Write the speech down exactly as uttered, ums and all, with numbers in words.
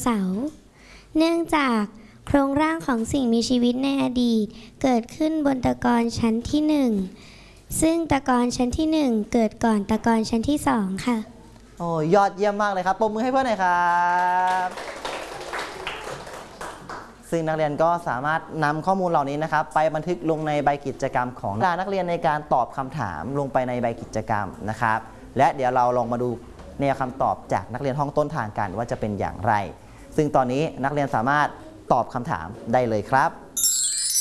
เสาร์เนื่องจากโครงร่างของสิ่งมีชีวิตในอดีตเกิดขึ้นบนตะกอนชั้นที่หนึ่งซึ่งตะกอนชั้นที่หนึ่งเกิดก่อนตะกอนชั้นที่สองค่ะโอ้ยอดเยี่ยมมากเลยครับปรบมือให้เพื่อนหน่อยครับซึ่งนักเรียนก็สามารถนำข้อมูลเหล่านี้นะครับไปบันทึกลงในใบกิจกรรมของนักเรียนในการตอบคำถามลงไปในใบกิจกรรมนะครับและเดี๋ยวเราลองมาดูแนวคำตอบจากนักเรียนห้องต้นทางกันว่าจะเป็นอย่างไรซึ่งตอนนี้นักเรียนสามารถตอบคำถามได้เลยครับ